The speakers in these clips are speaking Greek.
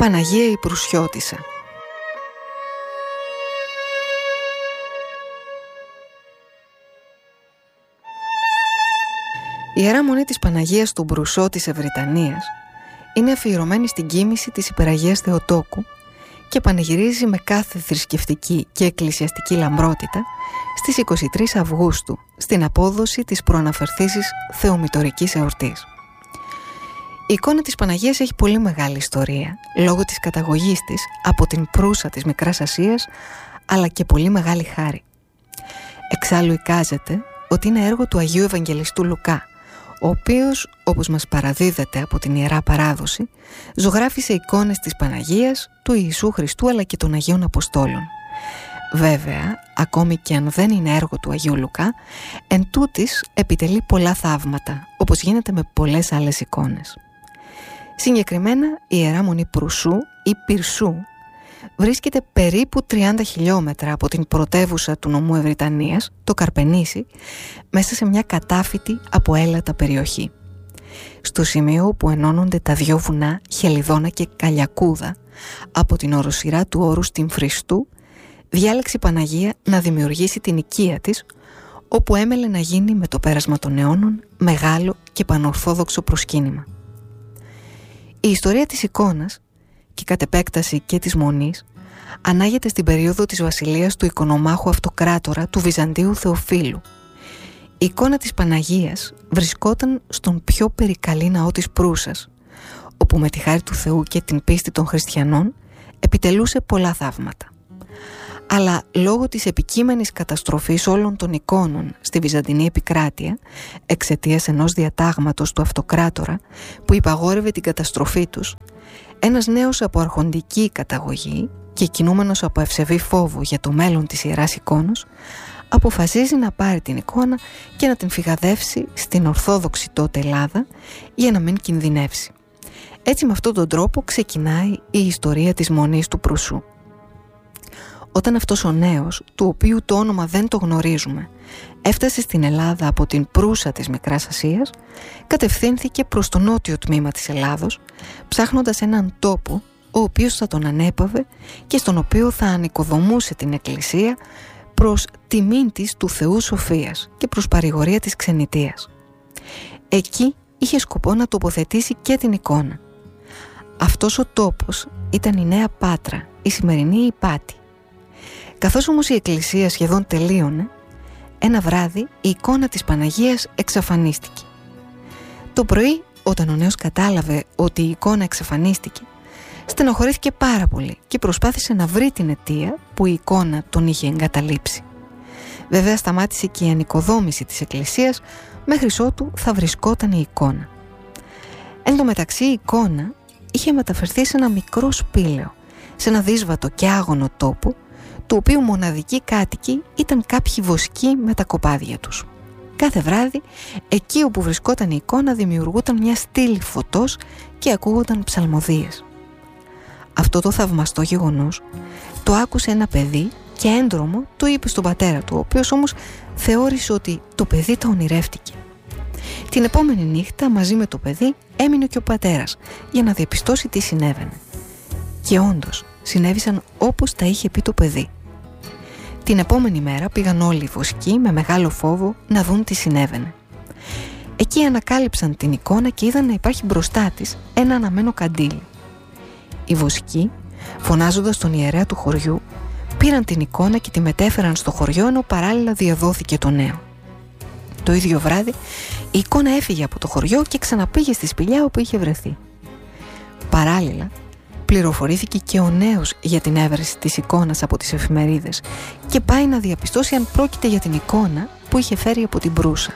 Παναγία η Προυσιώτισσα. Η Ιερά Μονή της Παναγίας του Μπρουσό της Ευρυτανίας είναι αφιερωμένη στην κοίμηση της Υπεραγίας Θεοτόκου και πανηγυρίζει με κάθε θρησκευτική και εκκλησιαστική λαμπρότητα στις 23 Αυγούστου στην απόδοση της προαναφερθήσης θεομητορικής εορτής. Η εικόνα της Παναγίας έχει πολύ μεγάλη ιστορία λόγω της καταγωγής της από την Προύσα της Μικράς Ασίας, αλλά και πολύ μεγάλη χάρη. Εξάλλου εικάζεται ότι είναι έργο του Αγίου Ευαγγελιστού Λουκά, ο οποίος, όπως μας παραδίδεται από την Ιερά Παράδοση, ζωγράφισε εικόνες της Παναγίας, του Ιησού Χριστού αλλά και των Αγίων Αποστόλων. Βέβαια, ακόμη και αν δεν είναι έργο του Αγίου Λουκά, εν τούτης επιτελεί πολλά θαύματα, όπως γίνεται με πολλές άλλες εικόνες. Συγκεκριμένα, η Ιερά Μονή Προυσού ή Πυρσού βρίσκεται περίπου 30 χιλιόμετρα από την πρωτεύουσα του νομού Ευρυτανίας, το Καρπενήσι, μέσα σε μια κατάφυτη από έλατα περιοχή. Στο σημείο που ενώνονται τα δυο βουνά Χελιδόνα και Καλιακούδα, από την οροσειρά του όρους Τυμφριστού, διάλεξε η Παναγία να δημιουργήσει την οικία της, όπου έμελε να γίνει με το πέρασμα των αιώνων μεγάλο και πανορθόδοξο προσκύνημα. Η ιστορία της εικόνας και κατ' επέκταση και της Μονής ανάγεται στην περίοδο της βασιλείας του οικονομάχου αυτοκράτορα του Βυζαντίου Θεοφύλου. Η εικόνα της Παναγίας βρισκόταν στον πιο περικαλή ναό της Προύσας, όπου με τη χάρη του Θεού και την πίστη των χριστιανών επιτελούσε πολλά θαύματα. Αλλά λόγω της επικείμενης καταστροφής όλων των εικόνων στη Βυζαντινή επικράτεια, εξαιτίας ενός διατάγματος του αυτοκράτορα που υπαγόρευε την καταστροφή τους, ένας νέος από αρχοντική καταγωγή και κινούμενος από ευσεβή φόβο για το μέλλον της Ιεράς Εικόνος, αποφασίζει να πάρει την εικόνα και να την φυγαδεύσει στην Ορθόδοξη τότε Ελλάδα για να μην κινδυνεύσει. Έτσι με αυτόν τον τρόπο ξεκινάει η ιστορία της Μονής του Προυσού. Όταν αυτός ο νέος, του οποίου το όνομα δεν το γνωρίζουμε, έφτασε στην Ελλάδα από την Προύσα της Μικράς Ασίας, κατευθύνθηκε προς το νότιο τμήμα της Ελλάδος, ψάχνοντας έναν τόπο ο οποίος θα τον ανέπαβε και στον οποίο θα ανοικοδομούσε την εκκλησία προς τιμήν της του Θεού Σοφίας και προς παρηγορία της ξενιτείας. Εκεί είχε σκοπό να τοποθετήσει και την εικόνα. Αυτός ο τόπος ήταν η Νέα Πάτρα, η σημερινή Ηπάτη. Καθώς όμως η εκκλησία σχεδόν τελείωνε, ένα βράδυ η εικόνα της Παναγίας εξαφανίστηκε. Το πρωί, όταν ο νέος κατάλαβε ότι η εικόνα εξαφανίστηκε, στενοχωρήθηκε πάρα πολύ και προσπάθησε να βρει την αιτία που η εικόνα τον είχε εγκαταλείψει. Βέβαια σταμάτησε και η ανοικοδόμηση της εκκλησίας μέχρι ότου θα βρισκόταν η εικόνα. Εν τω μεταξύ η εικόνα είχε μεταφερθεί σε ένα μικρό σπήλαιο, σε ένα δύσβατο και άγωνο τόπο, του οποίου μοναδικοί κάτοικοι ήταν κάποιοι βοσκοί με τα κοπάδια τους. Κάθε βράδυ, εκεί όπου βρισκόταν η εικόνα δημιουργούταν μια στήλη φωτός και ακούγονταν ψαλμοδίες. Αυτό το θαυμαστό γεγονός το άκουσε ένα παιδί και έντρομο το είπε στον πατέρα του, ο οποίος όμως θεώρησε ότι το παιδί το ονειρεύτηκε. Την επόμενη νύχτα μαζί με το παιδί έμεινε και ο πατέρας για να διαπιστώσει τι συνέβαινε. Και όντως συνέβησαν όπως τα είχε πει το παιδί. Την επόμενη μέρα πήγαν όλοι οι βοσκοί με μεγάλο φόβο να δουν τι συνέβαινε. Εκεί ανακάλυψαν την εικόνα και είδαν να υπάρχει μπροστά της ένα αναμένο καντήλι. Οι βοσκοί, φωνάζοντας τον ιερέα του χωριού, πήραν την εικόνα και τη μετέφεραν στο χωριό, ενώ παράλληλα διαδόθηκε το νέο. Το ίδιο βράδυ η εικόνα έφυγε από το χωριό και ξαναπήγε στη σπηλιά όπου είχε βρεθεί. Παράλληλα πληροφορήθηκε και ο νέος για την έβρεση της εικόνας από τις εφημερίδες και πάει να διαπιστώσει αν πρόκειται για την εικόνα που είχε φέρει από την Προύσα.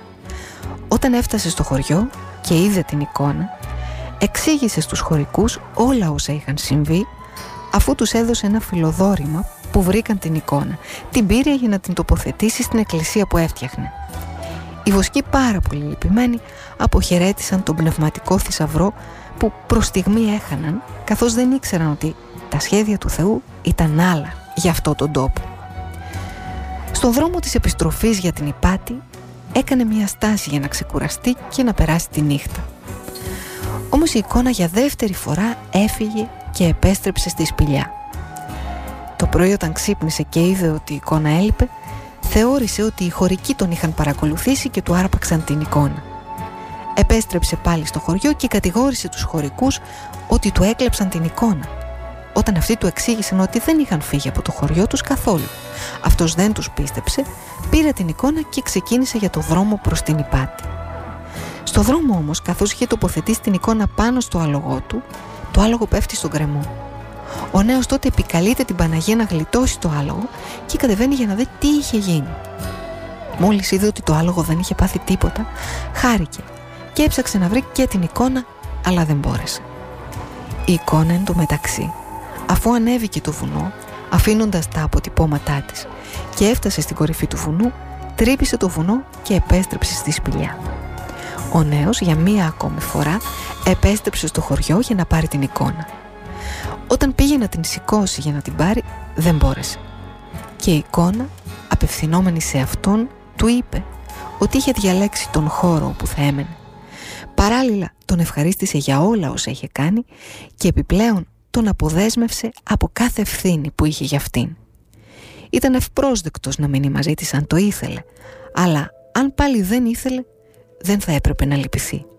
Όταν έφτασε στο χωριό και είδε την εικόνα, εξήγησε στους χωρικούς όλα όσα είχαν συμβεί, αφού τους έδωσε ένα φιλοδόρημα που βρήκαν την εικόνα. Την πήρε για να την τοποθετήσει στην εκκλησία που έφτιαχνε. Οι βοσκοί, πάρα πολύ λυπημένοι, αποχαιρέτησαν τον πνευματικό θησαυρό που προς στιγμή έχαναν, καθώς δεν ήξεραν ότι τα σχέδια του Θεού ήταν άλλα για αυτό τον τόπο. Στον δρόμο της επιστροφής για την Ηπάτη έκανε μια στάση για να ξεκουραστεί και να περάσει τη νύχτα. Όμως η εικόνα για δεύτερη φορά έφυγε και επέστρεψε στη σπηλιά. Το πρωί όταν ξύπνησε και είδε ότι η εικόνα έλειπε, θεώρησε ότι οι χωρικοί τον είχαν παρακολουθήσει και του άρπαξαν την εικόνα. Επέστρεψε πάλι στο χωριό και κατηγόρησε τους χωρικούς ότι του έκλεψαν την εικόνα. Όταν αυτοί του εξήγησαν ότι δεν είχαν φύγει από το χωριό τους καθόλου, αυτός δεν τους πίστεψε, πήρε την εικόνα και ξεκίνησε για το δρόμο προς την Ιπάτη. Στο δρόμο όμως, καθώς είχε τοποθετήσει την εικόνα πάνω στο άλογο του, το άλογο πέφτει στον γκρεμό. Ο νέος τότε επικαλείται την Παναγία να γλιτώσει το άλογο και κατεβαίνει για να δει τι είχε γίνει. Μόλις είδε ότι το άλογο δεν είχε πάθει τίποτα, χάρηκε και έψαξε να βρει και την εικόνα, αλλά δεν μπόρεσε. Η εικόνα εν τω μεταξύ, αφού ανέβηκε το βουνό, αφήνοντας τα αποτυπώματά της και έφτασε στην κορυφή του βουνού, τρύπησε το βουνό και επέστρεψε στη σπηλιά. Ο νέος για μία ακόμη φορά επέστρεψε στο χωριό για να πάρει την εικόνα. Όταν πήγε να την σηκώσει για να την πάρει, δεν μπόρεσε. Και η εικόνα, απευθυνόμενη σε αυτόν, του είπε ότι είχε διαλέξει τον χώρο όπου θα έμενε. Παράλληλα τον ευχαρίστησε για όλα όσα είχε κάνει και επιπλέον τον αποδέσμευσε από κάθε ευθύνη που είχε για αυτήν. Ήταν ευπρόσδεκτος να μείνει μαζί της αν το ήθελε, αλλά αν πάλι δεν ήθελε, δεν θα έπρεπε να λυπηθεί.